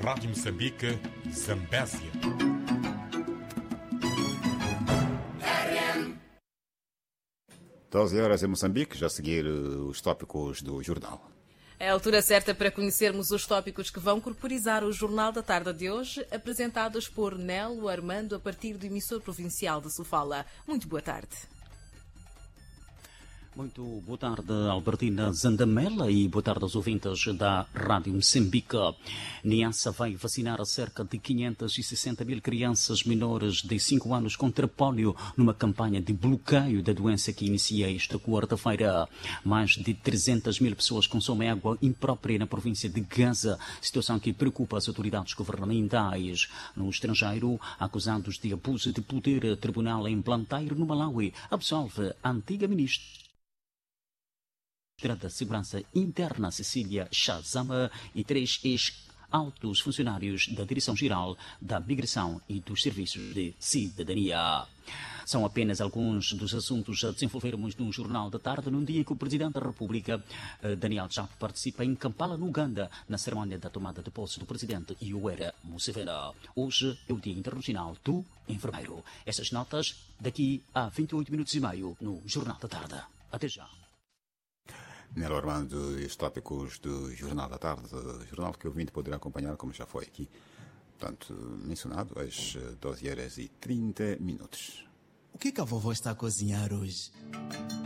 Rádio Moçambique, Zambésia. 12 horas em Moçambique, já a seguir os tópicos do jornal. É a altura certa para conhecermos os tópicos que vão corporizar o Jornal da Tarde de hoje, apresentados por Nelo Armando a partir do emissor provincial de Sofala. Muito boa tarde. Muito boa tarde, Albertina Zandamela, e boa tarde aos ouvintes da Rádio Moçambique. Niassa vai vacinar cerca de 560 mil crianças menores de 5 anos contra pólio numa campanha de bloqueio da doença que inicia esta quarta-feira. Mais de 300 mil pessoas consomem água imprópria na província de Gaza, situação que preocupa as autoridades governamentais. No estrangeiro, acusados de abuso de poder, tribunal em Blantyre, no Malawi, absolve a antiga ministra da Segurança Interna, Cecília Chazama, e 3 ex-altos funcionários da Direção-Geral da Migração e dos Serviços de Cidadania. São apenas alguns dos assuntos a desenvolvermos no Jornal da Tarde, num dia que o Presidente da República, Daniel Chapo, participa em Kampala, no Uganda, na cerimónia da tomada de posse do Presidente Yoweri Museveni. Hoje é o Dia Internacional do Enfermeiro. Essas notas daqui a 28 minutos e meio no Jornal da Tarde. Até já. Nelo Armando, os tópicos do Jornal da Tarde, jornal que o ouvinte poderá acompanhar, como já foi aqui, portanto, mencionado, às 12 horas e 30 minutos. O que a vovó está a cozinhar hoje?